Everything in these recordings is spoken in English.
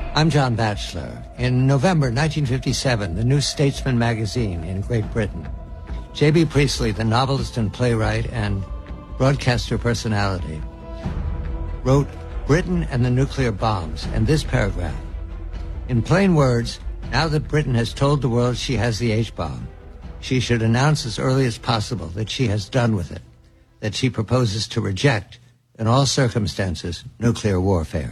I'm John Batchelor. In November 1957, the New Statesman magazine in Great Britain, J.B. Priestley, the novelist and playwright and broadcaster personality, wrote Britain and the Nuclear Bombs, and this paragraph. In plain words, now that Britain has told the world she has the H-bomb, she should announce as early as possible that she has done with it, that she proposes to reject, in all circumstances, nuclear warfare.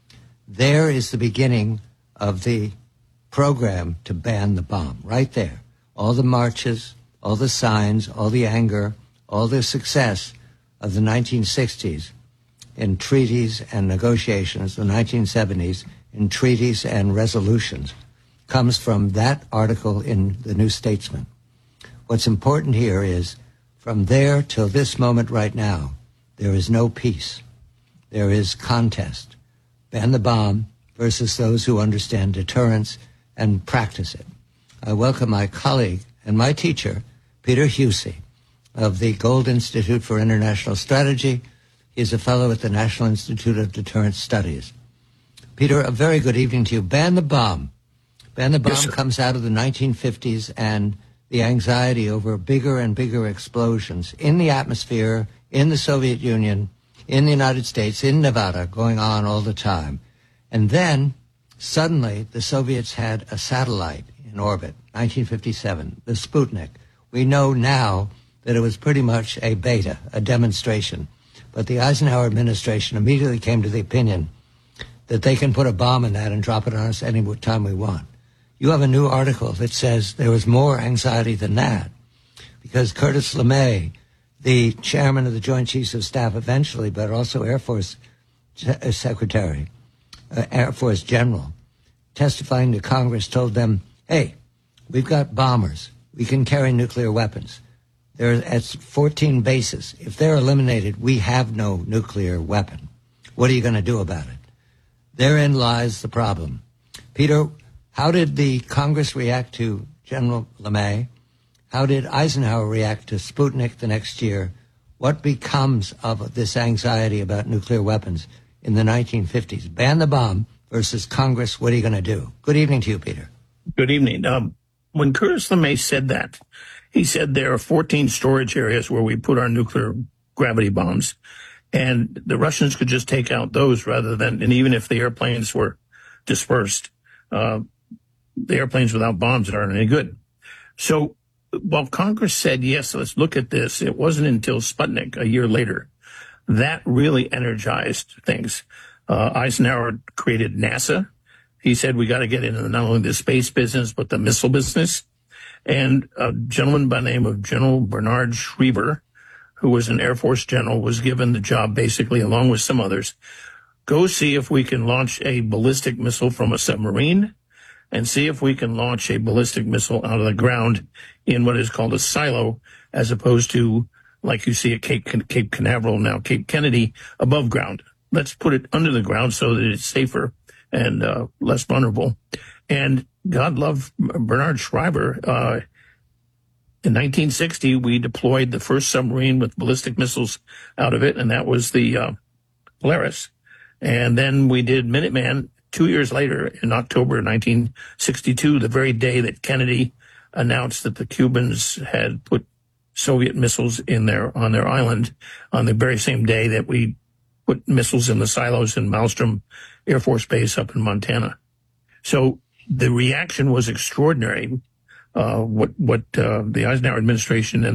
There is the beginning of the program to ban the bomb, right there. All the marches, all the signs, all the anger, all the success of the 1960s in treaties and negotiations, the 1970s in treaties and resolutions, comes from that article in the New Statesman. What's important here is, from there till this moment right now, there is no peace. There is contest. Ban the bomb versus those who understand deterrence and practice it. I welcome my colleague and my teacher, Peter Husey, of the Gold Institute for International Strategy. He is a fellow at the National Institute of Deterrence Studies. Peter, a very good evening to you. Ban the bomb. Ban the bomb. Yes, comes out of the 1950s and the anxiety over bigger and bigger explosions in the atmosphere, in the Soviet Union, in the United States, in Nevada, going on all the time. And then, suddenly, the Soviets had a satellite in orbit, 1957, the Sputnik. We know now that it was pretty much a beta, a demonstration. But the Eisenhower administration immediately came to the opinion that they can put a bomb in that and drop it on us any time we want. You have a new article that says there was more anxiety than that, because Curtis LeMay, the chairman of the Joint Chiefs of Staff eventually, but also Air Force Secretary, Air Force General, testifying to Congress, told them, hey, we've got bombers. We can carry nuclear weapons. They're at 14 bases. If they're eliminated, we have no nuclear weapon. What are you going to do about it? Therein lies the problem. Peter, how did the Congress react to General LeMay? How did Eisenhower react to Sputnik the next year? What becomes of this anxiety about nuclear weapons in the 1950s? Ban the bomb versus Congress. What are you going to do? Good evening to you, Peter. Good evening. When Curtis LeMay said that, he said there are 14 storage areas where we put our nuclear gravity bombs, and the Russians could just take out those rather than, and even if the airplanes were dispersed, the airplanes without bombs aren't any good. So while Congress said, yes, let's look at this, it wasn't until Sputnik a year later that really energized things. Eisenhower created NASA. He said we got to get into not only the space business, but the missile business. And a gentleman by the name of General Bernard Schriever, who was an Air Force general, was given the job basically, along with some others, go see if we can launch a ballistic missile from a submarine and see if we can launch a ballistic missile out of the ground in what is called a silo, as opposed to, like you see at Cape Canaveral, now Cape Kennedy, above ground. Let's put it under the ground so that it's safer and less vulnerable. And God love Bernard Schriever. In 1960, we deployed the first submarine with ballistic missiles out of it, and that was the Polaris. And then we did Minuteman 2 years later, in October 1962, the very day that Kennedy announced that the Cubans had put Soviet missiles on their island, on the very same day that we put missiles in the silos in Malmstrom Air Force Base up in Montana. So the reaction was extraordinary. What the Eisenhower administration and